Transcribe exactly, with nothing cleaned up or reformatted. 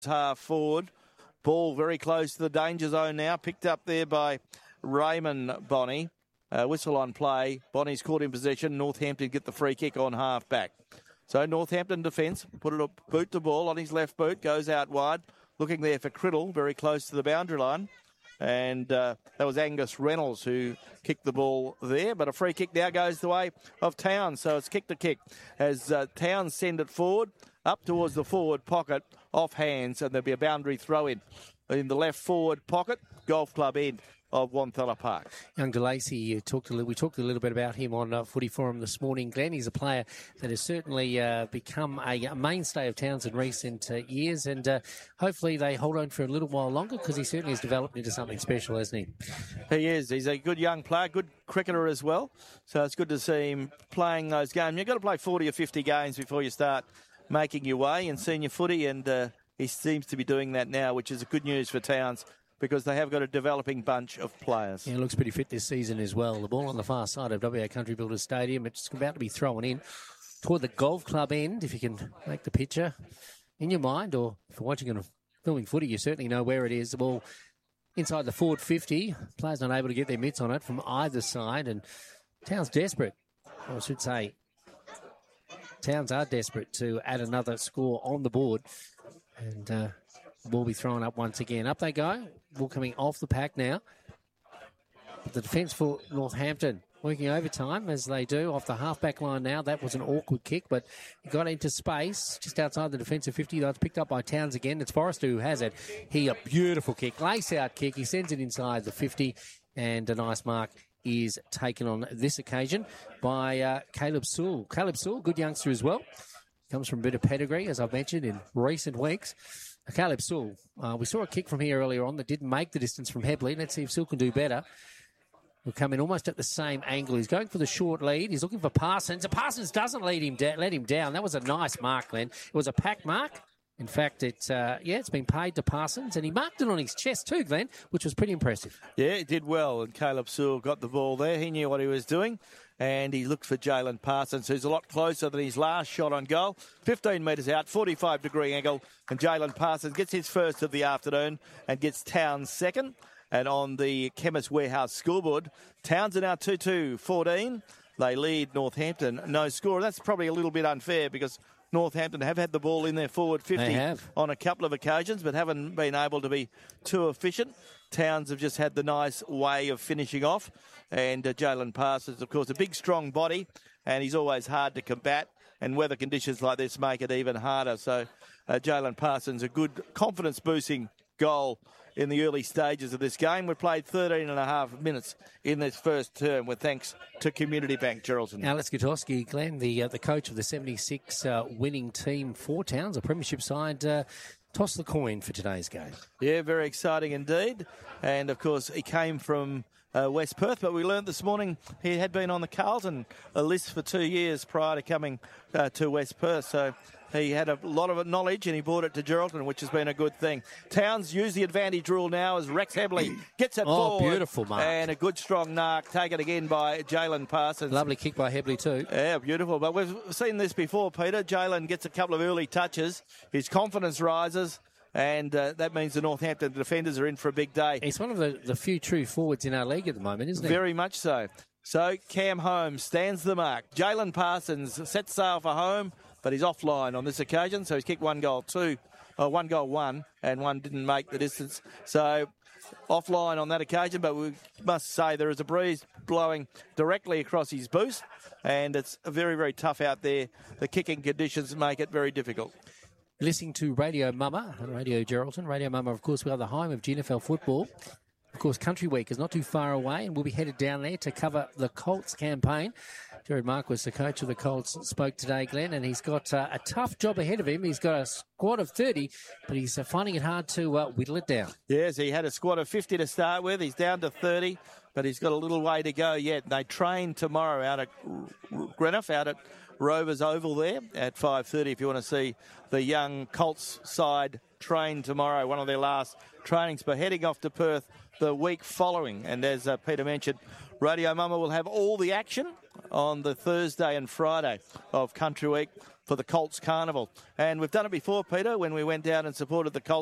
half forward. Ball very close to the danger zone now. Picked up there by Raymond Bonney. Uh, whistle on play. Bonnie's caught in possession. Northampton get the free kick on half back. So Northampton defence. Put it up, boot the ball on his left boot. Goes out wide. Looking there for Criddle. Very close to the boundary line. And uh, that was Angus Reynolds who kicked the ball there. But a free kick now goes the way of Towns. So it's kick to kick as uh, Towns send it forward, up towards the forward pocket, off hands, and there'll be a boundary throw in. In the left forward pocket, Golf Club end of Wonthella Park. Young DeLacy, you talked a little, we talked a little bit about him on uh, Footy Forum this morning, Glenn. He's a player that has certainly uh, become a, a mainstay of Towns in recent uh, years, and uh, hopefully they hold on for a little while longer because he certainly has developed into something special, hasn't he? He is. He's a good young player, good cricketer as well, so it's good to see him playing those games. You've got to play forty or fifty games before you start making your way in senior footy, and uh, he seems to be doing that now, which is good news for Towns, because they have got a developing bunch of players. Yeah, looks pretty fit this season as well. The ball on the far side of W A Country Builders Stadium. It's about to be thrown in toward the Golf Club end, if you can make the picture in your mind, or if you're watching on filming footy, you certainly know where it is. The ball inside the forward fifty. Players not able to get their mitts on it from either side, and Towns desperate. Or I should say, Towns are desperate to add another score on the board. And uh, the ball will be thrown up once again. Up they go. Ball coming off the pack now. The defence for Northampton working overtime as they do off the half-back line now. That was an awkward kick, but it got into space just outside the defensive fifty. That's picked up by Towns again. It's Forrester who has it. He a beautiful kick, lace-out kick. He sends it inside the fifty, and a nice mark is taken on this occasion by uh, Caleb Sewell. Caleb Sewell, good youngster as well. Comes from a bit of pedigree, as I've mentioned, in recent weeks. Caleb Sewell, uh, we saw a kick from here earlier on that didn't make the distance from Hebley. Let's see if Sewell can do better. He'll come in almost at the same angle. He's going for the short lead. He's looking for Parsons. And Parsons doesn't lead him da- let him down. That was a nice mark, Glenn. It was a pack mark. In fact, it's, uh, yeah, it's been paid to Parsons, and he marked it on his chest too, Glenn, which was pretty impressive. Yeah, he did well, and Caleb Sewell got the ball there. He knew what he was doing, and he looked for Jalen Parsons, who's a lot closer than his last shot on goal. fifteen metres out, forty-five degree angle, and Jalen Parsons gets his first of the afternoon and gets Towns second. And on the Chemist Warehouse scoreboard, Towns are now two two fourteen. They lead Northampton, no score. That's probably a little bit unfair because Northampton have had the ball in their forward fifty on a couple of occasions, but haven't been able to be too efficient. Towns have just had the nice way of finishing off. And uh, Jalen Parsons, of course, a big, strong body, and he's always hard to combat. And weather conditions like this make it even harder. So uh, Jalen Parsons, a good confidence-boosting goal in the early stages of this game. We played thirteen and a half minutes in this first term with thanks to Community Bank, Geraldton. Alex Gutowski, Glenn, the uh, the coach of the seventy-six uh, winning team for Towns, a premiership side, uh, toss the coin for today's game. Yeah, very exciting indeed. And, of course, he came from uh, West Perth, but we learned this morning he had been on the Carlton list for two years prior to coming uh, to West Perth. So he had a lot of knowledge and he brought it to Geraldton, which has been a good thing. Towns use the advantage rule now as Rex Hebley gets it oh, forward. Beautiful mark. And a good strong narc taken again by Jalen Parsons. Lovely kick by Hebley too. Yeah, beautiful. But we've seen this before, Peter. Jalen gets a couple of early touches. His confidence rises. And uh, that means the Northampton defenders are in for a big day. He's one of the, the few true forwards in our league at the moment, isn't he? Very much so. So Cam Holmes stands the mark. Jalen Parsons sets sail for home, but he's offline on this occasion. So he's kicked one goal, two, uh, one goal, one, and one didn't make the distance. So offline on that occasion, but we must say there is a breeze blowing directly across his boost, and it's very, very tough out there. The kicking conditions make it very difficult. Listening to Radio Mama on Radio Geraldton. Radio Mama, of course, we are the home of G N F L football. Of course, Country Week is not too far away, and we'll be headed down there to cover the Colts campaign. Jared Marquis, the coach of the Colts, spoke today, Glenn, and he's got uh, a tough job ahead of him. He's got a squad of thirty, but he's uh, finding it hard to uh, whittle it down. Yes, he had a squad of fifty to start with. He's down to thirty, but he's got a little way to go yet. They train tomorrow out at Greenough, out at Rovers Oval there at five thirty if you want to see the young Colts side train tomorrow, one of their last trainings, but heading off to Perth the week following. And as uh, Peter mentioned, Radio Mama will have all the action on the Thursday and Friday of Country Week for the Colts Carnival. And we've done it before, Peter, when we went down and supported the Colts.